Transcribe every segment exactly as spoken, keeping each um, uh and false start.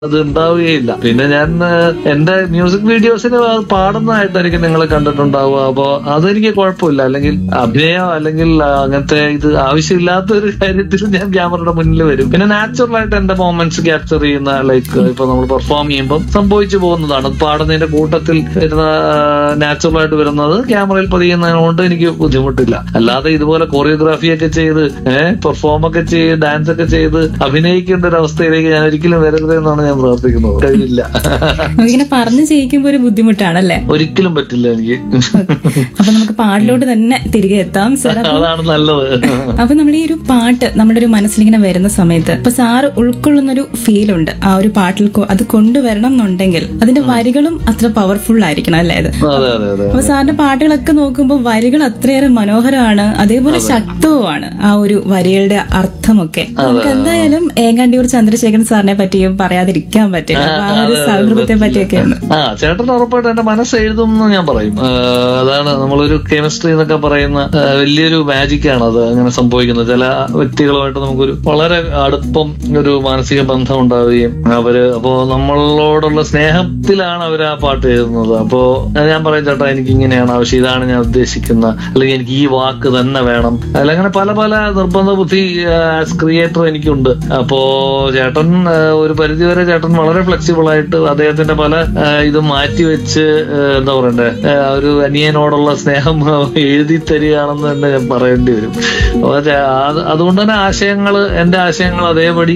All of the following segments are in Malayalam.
അത് ഉണ്ടാവുകയില്ല. പിന്നെ ഞാൻ ഏഹ്, എന്റെ മ്യൂസിക് വീഡിയോസിന് പാടുന്നതായിട്ടായിരിക്കും നിങ്ങൾ കണ്ടിട്ടുണ്ടാവുക. അപ്പോ അതെനിക്ക് കുഴപ്പമില്ല. അല്ലെങ്കിൽ അഭിനയം അല്ലെങ്കിൽ ആ, അങ്ങനത്തെ ഇത് ആവശ്യമില്ലാത്ത ഒരു കാര്യത്തിൽ ഞാൻ ക്യാമറയുടെ മുന്നിൽ വരും. പിന്നെ നാച്ചുറൽ ആയിട്ട് എന്റെ മൊമെന്റ്സ് ക്യാപ്ചർ ചെയ്യുന്ന ലൈക്ക് ഇപ്പൊ നമ്മൾ പെർഫോം ചെയ്യുമ്പോൾ സംഭവിച്ചു പോകുന്നതാണ്. പാടുന്നതിന്റെ കൂട്ടത്തിൽ വരുന്ന നാച്ചുറൽ ആയിട്ട് വരുന്നത് ക്യാമറയിൽ പതിയുന്നതിനോണ്ട് എനിക്ക് ബുദ്ധിമുട്ടില്ല. അല്ലാതെ ഇതുപോലെ കൊറിയോഗ്രാഫി ഒക്കെ ചെയ്ത് ഏഹ് പെർഫോം ഒക്കെ ചെയ്ത് ഡാൻസ് ഒക്കെ ചെയ്ത് അഭിനയിക്കേണ്ട ഒരു അവസ്ഥയിലേക്ക് ഞാൻ ഒരിക്കലും വരരുത് എന്നാണ് ഞാൻ പ്രാർത്ഥിക്കുന്നത്. കഴിയില്ല. ഇങ്ങനെ പറഞ്ഞു ചെയ്യിക്കുമ്പോ ഒരു ബുദ്ധിമുട്ടാണല്ലേ? ഒരിക്കലും പറ്റില്ല എനിക്ക്. അപ്പൊ നമുക്ക് പാട്ടിലോട്ട് തന്നെ തിരികെ എത്താം സാർ. അതാണ് നല്ലത്. അപ്പൊ നമ്മുടെ ഈ ഒരു പാട്ട് നമ്മുടെ ഒരു മനസ്സിലിങ്ങനെ വരുന്ന സമയത്ത് ഇപ്പൊ സാറ് ഉൾക്കൊള്ളുന്ന ഒരു ഫീൽ ഉണ്ട് ആ ഒരു പാട്ടിൽ. കൊ- അത് കൊണ്ടുവരണം എന്നുണ്ടെങ്കിൽ അതിന്റെ വരികളും അത്ര പവർഫുൾ ആയിരിക്കണം അല്ലേ? അത് അതെ അതെ അതെ അപ്പൊ സാറിന്റെ പാട്ടുകളൊക്കെ നോക്കുമ്പോൾ വരികൾ അത്രയേറെ മനോഹരമാണ്, അതേപോലെ ശക്തവുമാണ് ആ ഒരു വരികളുടെ അർത്ഥമൊക്കെ. നമുക്ക് എന്തായാലും ഏങ്ങാണ്ടിയൂർ ചന്ദ്രശേഖരൻ സാറിനെ പറ്റിയും പറയാതിരിക്കാൻ പറ്റില്ല. അപ്പൊ ആ ഒരു സൗഹൃദത്തെ പറ്റിയൊക്കെയാണ്. ആ ചേട്ടൻ ഉറപ്പായിട്ട് എന്റെ മനസ്സ് എഴുതും എന്ന് ഞാൻ പറയും. ആ, അതാണ് നമ്മളൊരു കെമിസ്ട്രി എന്നൊക്കെ പറയുന്ന ആ, വലിയൊരു മാജിക്കാണ് അത് അങ്ങനെ സംഭവിക്കുന്നത്. ചില വ്യക്തികളുമായിട്ട് നമുക്കൊരു വളരെ അടുപ്പം ഒരു മാനസിക ബന്ധം ഉണ്ടാവുകയും അവര് അപ്പോ നമ്മളോടുള്ള സ്നേഹത്തിലാണ് അവർ ആ പാട്ട് എഴുതുന്നത്. അപ്പോ ഞാൻ പറയും ചേട്ടാ എനിക്ക് ഇങ്ങനെയാണ് ആവശ്യം, ഇതാണ് ഞാൻ ഉദ്ദേശിക്കുന്നത്, അല്ലെങ്കിൽ എനിക്ക് ഈ വാക്ക് തന്നെ വേണം, അല്ലെങ്കിൽ അങ്ങനെ പല പല നിർബന്ധ ബുദ്ധി ആസ് ക്രിയേറ്റർ എനിക്കുണ്ട്. അപ്പോ ചേട്ടൻ ആ, ഒരു പരിധിവരെ ചേട്ടൻ വളരെ ഫ്ലെക്സിബിൾ ആയിട്ട് അദ്ദേഹത്തിന്റെ പല ആ, ഇത് മാറ്റി വെച്ച് ആ, എന്താ പറയണ്ടേ ആ, ഒരു അനിയനോടുള്ള സ്നേഹം എഴുതി തരികയാണെന്ന് തന്നെ ഞാൻ പറയേണ്ടി വരും. അപ്പൊ ചേ- അത് അതുകൊണ്ട് തന്നെ ആശയങ്ങൾ എന്റെ ആശയങ്ങൾ അതേപടി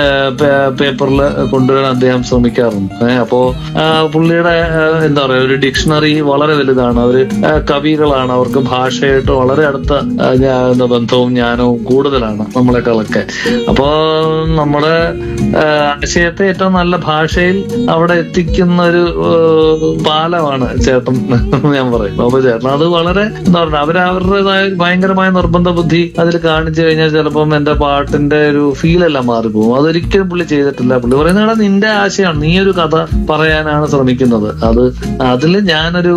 പേപ്പറിൽ കൊണ്ടുവരാൻ അദ്ദേഹം ശ്രമിക്കാറുണ്ട്. ഏഹ് അപ്പോ ആ, പുള്ളിയുടെ ആ, എന്താ പറയാ ഒരു ഡിക്ഷണറി വളരെ വലുതാണ്. അവര് ആ, കവികളാണ്, അവർക്ക് ഭാഷയായിട്ട് വളരെ അടുത്ത ആ, ഞാ- എന്താ ബന്ധവും ജ്ഞാനവും കൂടുതലാണ് നമ്മളെക്കാളൊക്കെ. അപ്പോ നമ്മുടെ ആ, ആശയത്തെ ഏറ്റവും നല്ല ഭാഷയിൽ അവിടെ എത്തിക്കുന്ന ഒരു ആ, പാലമാണ് ചേട്ടൻ ഞാൻ പറയും. അപ്പൊ ചേട്ടൻ അത് വളരെ എന്താ പറയുക അവര് അവരുടേതായ ഭയങ്കരമായ നിർബന്ധ ബുദ്ധി അതിൽ കാണിച്ചു കഴിഞ്ഞാൽ ചിലപ്പം എന്റെ പാട്ടിന്റെ ഒരു ഫീലെല്ലാം മാറിപ്പോകും. അതൊരിക്കലും പുള്ളി ചെയ്തിട്ടില്ല. പുള്ളി പറയുന്നത് നിന്റെ ആശയമാണ്, നീ ഒരു കഥ പറയാനാണ് ശ്രമിക്കുന്നത്, അത് അതിൽ ഞാനൊരു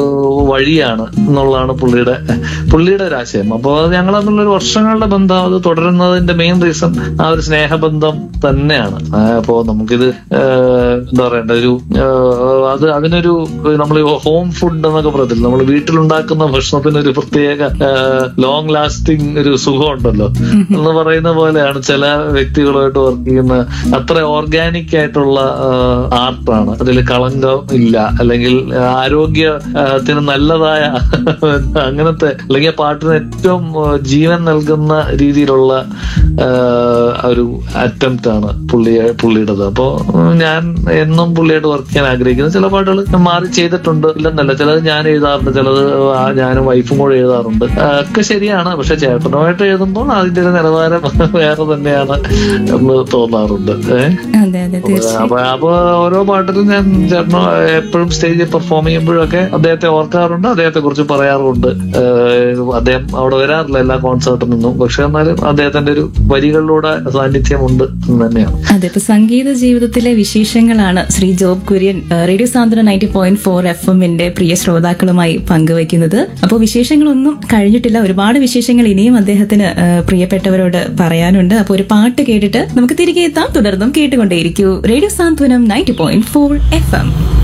വഴിയാണ് എന്നുള്ളതാണ് പുള്ളിയുടെ പുള്ളിയുടെ ഒരു ആശയം. അപ്പൊ ഞങ്ങൾ തമ്മിലൊരു വർഷങ്ങളുടെ ബന്ധം അത് തുടരുന്നതിന്റെ മെയിൻ റീസൺ ആ ഒരു സ്നേഹബന്ധം തന്നെയാണ്. ആ, അപ്പോ നമുക്കിത് ഏഹ്, എന്താ പറയണ്ട ഒരു ഏഹ്, അത് അതിനൊരു നമ്മൾ ഹോം ഫുഡ് എന്നൊക്കെ പറയത്തില്ല, നമ്മൾ വീട്ടിലുണ്ടാക്കുന്ന ഭക്ഷണത്തിന് ഒരു പ്രത്യേക ലോങ് ലാസ്റ്റിംഗ് ഒരു സുഖം ഉണ്ടല്ലോ എന്ന് പറയുന്ന പോലെയാണ് ചില വ്യക്തികളുമായിട്ട് വർക്ക് ചെയ്യുന്ന. അത്ര ഓർഗാനിക് ആയിട്ടുള്ള ആർട്ടാണ്, അതിൽ കളങ്കം ഇല്ല, അല്ലെങ്കിൽ ആരോഗ്യത്തിന് നല്ലതായ അങ്ങനത്തെ അല്ലെങ്കിൽ പാട്ടിന് ഏറ്റവും ആ, ജീവൻ നൽകുന്ന രീതിയിലുള്ള ആ, ഒരു അറ്റംപ്റ്റ് ആണ് പുള്ളിയെ പുള്ളിയുടേത്. അപ്പോ ഞാൻ എന്നും പുള്ളിയായിട്ട് വർക്ക് ചെയ്യാൻ ആഗ്രഹിക്കുന്നത്. ചില പാട്ടുകൾ ഞാൻ മാറി ചെയ്തിട്ടുണ്ട് ഇല്ലെന്നല്ല, ചിലത് ഞാൻ എഴുതാറുണ്ട്, ചിലത് ആ ഞാനും വൈഫും കൂടെ എഴുതാറുണ്ട്. ആ, ഒക്കെ ശരിയാണ്. പക്ഷെ ചേട്ടനുമായിട്ട് എഴുതുമ്പോൾ അതിന്റെ ഒരു നിലവാരം വേറെ തന്നെയാണ് എന്ന് തോന്നാറുണ്ട്. ഏഹ് അതെ അതെ തീർച്ചയായും. അപ്പൊ അപ്പൊ ഓരോ പാട്ടിലും ഞാൻ ചേട്ടനോ എപ്പോഴും സ്റ്റേജിൽ പെർഫോം ചെയ്യുമ്പോഴൊക്കെ അദ്ദേഹത്തെ ഓർക്കാറുണ്ട്, അദ്ദേഹത്തെ കുറിച്ച് പറയാറുണ്ട്. ഏഹ് അദ്ദേഹം അവിടെ വരാറില്ല എല്ലാ കോൺസേർട്ടിൽ നിന്നും, പക്ഷെ എന്നാലും അദ്ദേഹത്തിന്റെ ഒരു വരികളിലൂടെ സാന്നിധ്യമുണ്ട് എന്ന് തന്നെയാണ്. അതെ, ഇപ്പൊ സംഗീത ജീവിതത്തിലെ വിശേഷങ്ങളാണ് ശ്രീ ജോബ് കുര്യൻ ആ, റേഡിയോ സാന്ത്വന നയൻറ്റി പോയിന്റ് ഫോർ എഫ് എമ്മിന്റെ പ്രിയ ശ്രോതാക്കളുമായി പങ്കുവയ്ക്കുന്നത്. അപ്പോൾ വിശേഷങ്ങളൊന്നും കഴിഞ്ഞിട്ടില്ല, ഒരുപാട് വിശേഷങ്ങൾ ഇനിയും അദ്ദേഹത്തിന് ആ, പ്രിയപ്പെട്ടവരോട് പറയാനുണ്ട്. അപ്പോൾ ഒരു പാട്ട് കേട്ടിട്ട് നമുക്ക് തിരികെ എത്താം. തുടർന്നും കേട്ടുകൊണ്ടേയിരിക്കൂ റേഡിയോ സാന്ത്വനം ninety point four F M.